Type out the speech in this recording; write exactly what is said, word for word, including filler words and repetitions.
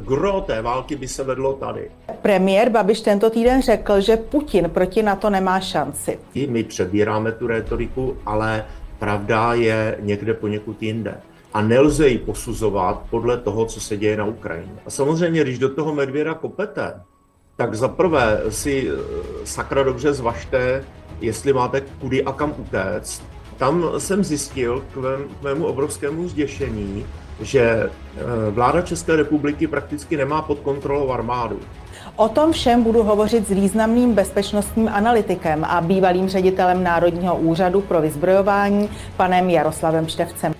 gro té války by se vedlo tady. Premiér Babiš tento týden řekl, že Putin proti NATO nemá šanci. I my přebíráme tu rétoriku, ale pravda je někde poněkud jinde. A nelze ji posuzovat podle toho, co se děje na Ukrajině. A samozřejmě, když do toho medvěda kopete, tak zaprvé si sakra dobře zvažte, jestli máte kudy a kam utéct. Tam jsem zjistil k mému obrovskému zděšení, že vláda České republiky prakticky nemá pod kontrolou armádu. O tom všem budu hovořit s významným bezpečnostním analytikem a bývalým ředitelem Národního úřadu pro vyzbrojování, panem Jaroslavem Štefcem.